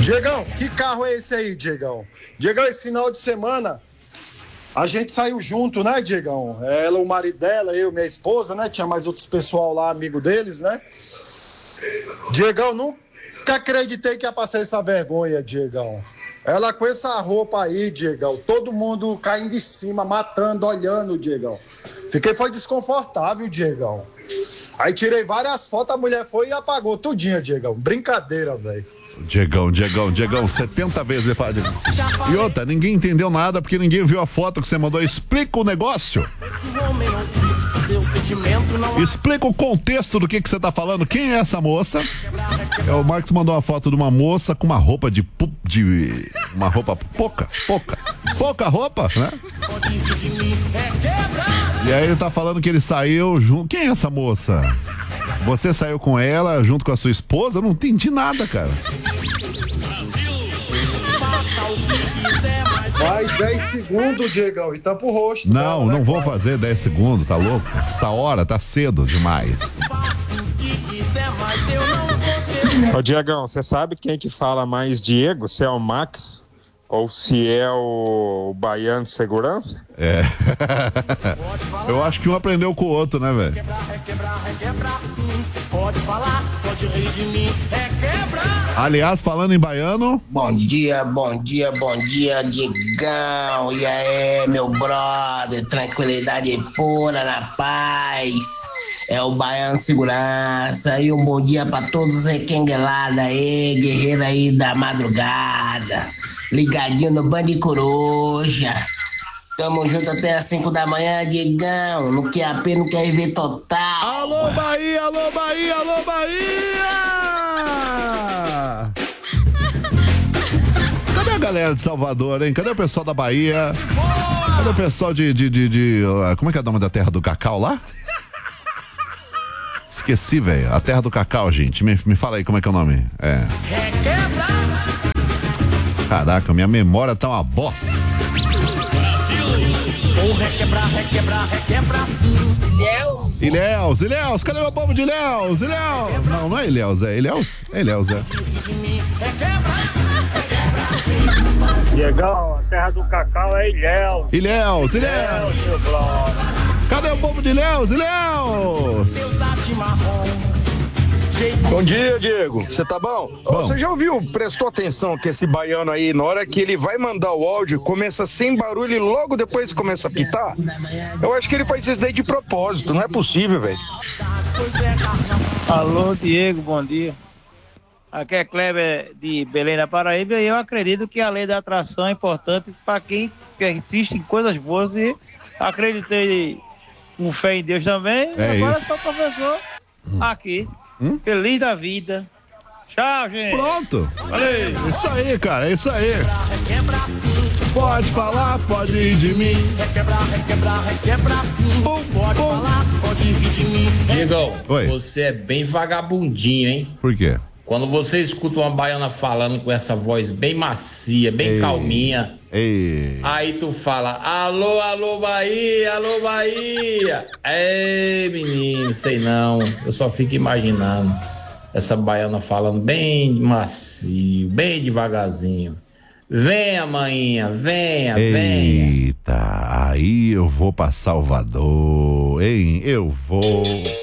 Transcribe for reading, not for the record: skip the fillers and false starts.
Diegão, que carro é esse aí, Diegão? Diegão, esse final de semana a gente saiu junto, né, Diegão? Ela, o marido dela, eu, minha esposa, né? Tinha mais outros pessoal lá, amigo deles, né? Diegão, nunca acreditei que ia passar essa vergonha, Diegão. Ela com essa roupa aí, Diegão, todo mundo caindo de cima, matando, olhando, Diegão. Foi desconfortável, Diegão. Aí tirei várias fotos, a mulher foi e apagou tudinho, Diegão. Brincadeira, velho. Diegão, 70 vezes ele fala. E outra, ninguém entendeu nada porque ninguém viu a foto que você mandou. Explica o negócio. Explica o contexto do que você tá falando. Quem é essa moça? O Marcos mandou uma foto de uma moça com uma roupa uma roupa pouca roupa, né? E aí ele tá falando que ele saiu junto. Quem é essa moça? Você saiu com ela junto com a sua esposa? Eu não entendi nada, cara. Mais 10 segundos, Diegão, e tampa o rosto. Não, não vou fazer 10 segundos, tá louco? Essa hora tá cedo demais. Ô Diegão, você sabe quem que fala mais Diego? Se é o Max ou se é o Baiano de Segurança? É. Eu acho que um aprendeu com o outro, né, velho? Aliás, falando em baiano. Bom dia, Diegão. E aí, meu brother? Tranquilidade pura, na paz. É o Baiano Segurança. E um bom dia pra todos os requenguelados aí, guerreiro aí da madrugada. Ligadinho no Band Coruja. Tamo junto até às 5 da manhã, Diegão. No QAP, no QRV total. Alô, Bahia, alô, Bahia, alô, Bahia! Cadê a galera de Salvador, hein? Cadê o pessoal da Bahia? Cadê o pessoal como é que é o nome da terra do cacau lá? Esqueci, velho. A terra do cacau, gente. Me fala aí como é que é o nome. Caraca, minha memória tá uma bosta. Ilhéus, cadê meu povo de Ilhéus? Não é Ilhéus, é Ilhéus? É Ilhéus, é. Diegão, a terra do cacau é Ilhéus. Cadê o povo de Ilhéus? Bom dia, Diego. Você tá bom? Você já ouviu, prestou atenção que esse baiano aí, na hora que ele vai mandar o áudio, começa sem barulho e logo depois começa a pitar? Eu acho que ele faz isso daí de propósito, não é possível, velho. Alô, Diego, bom dia. Aqui é Kleber de Belém da Paraíba e eu acredito que a lei da atração é importante para quem insiste em coisas boas e acreditei com fé em Deus também. Agora sou professor aqui. Feliz da vida. Tchau, gente. Pronto. Valeu. Isso aí, cara. É isso aí. Pode falar, pode ir de mim. Pode falar, pode ir de mim. Diegão, Oi. Você é bem vagabundinho, hein? Por quê? Quando você escuta uma baiana falando com essa voz bem macia, bem calminha, aí tu fala, alô, Bahia, alô, Bahia. Ei, menino, sei não, eu só fico imaginando essa baiana falando bem macio, bem devagarzinho. Venha, maninha, venha. Eita, aí eu vou pra Salvador, hein? Eu vou.